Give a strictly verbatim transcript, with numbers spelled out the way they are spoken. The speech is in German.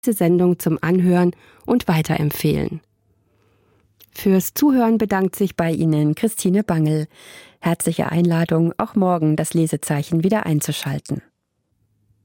diese Sendung zum Anhören und Weiterempfehlen. Fürs Zuhören bedankt sich bei Ihnen Christine Bangel. Herzliche Einladung, auch morgen das Lesezeichen wieder einzuschalten.